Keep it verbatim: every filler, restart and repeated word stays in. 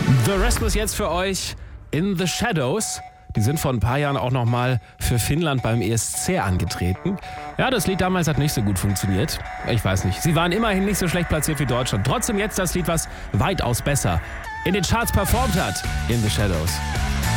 The Rasmus jetzt für euch in the Shadows. Die sind vor ein paar Jahren auch nochmal für Finnland beim E S C angetreten. Ja, das Lied damals hat nicht so gut funktioniert. Ich weiß nicht. Sie waren immerhin nicht so schlecht platziert wie Deutschland. Trotzdem jetzt das Lied, was weitaus besser in den Charts performt hat. In the Shadows.